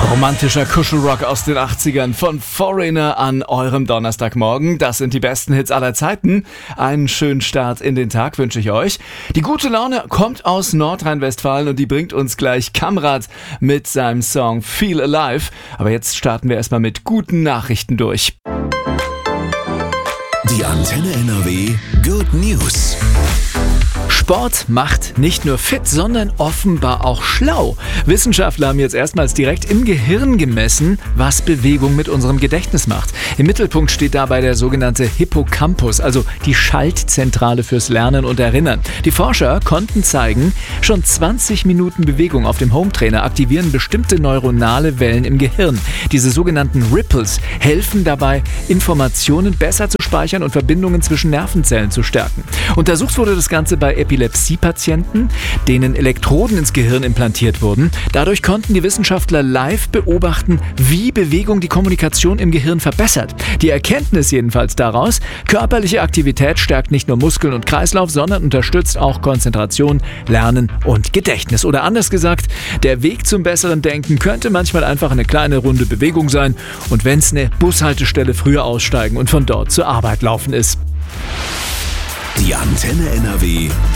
Romantischer Kuschelrock aus den 80ern von Foreigner an eurem Donnerstagmorgen. Das sind die besten Hits aller Zeiten. Einen schönen Start in den Tag wünsche ich euch. Die gute Laune kommt aus Nordrhein-Westfalen und die bringt uns gleich Kamrat mit seinem Song Feel Alive. Aber jetzt starten wir erstmal mit guten Nachrichten durch. Die Antenne NRW Good News. Sport macht nicht nur fit, sondern offenbar auch schlau. Wissenschaftler haben jetzt erstmals direkt im Gehirn gemessen, was Bewegung mit unserem Gedächtnis macht. Im Mittelpunkt steht dabei der sogenannte Hippocampus, also die Schaltzentrale fürs Lernen und Erinnern. Die Forscher konnten zeigen, schon 20 Minuten Bewegung auf dem Hometrainer aktivieren bestimmte neuronale Wellen im Gehirn. Diese sogenannten Ripples helfen dabei, Informationen besser zu speichern und Verbindungen zwischen Nervenzellen zu stärken. Untersucht wurde das Ganze bei Epilepsie-Patienten, denen Elektroden ins Gehirn implantiert wurden. Dadurch konnten die Wissenschaftler live beobachten, wie Bewegung die Kommunikation im Gehirn verbessert. Die Erkenntnis jedenfalls daraus: körperliche Aktivität stärkt nicht nur Muskeln und Kreislauf, sondern unterstützt auch Konzentration, Lernen und Gedächtnis. Oder anders gesagt, der Weg zum besseren Denken könnte manchmal einfach eine kleine Runde Bewegung sein und wenn es eine Bushaltestelle früher aussteigen und von dort zur Arbeit laufen ist. Die Antenne NRW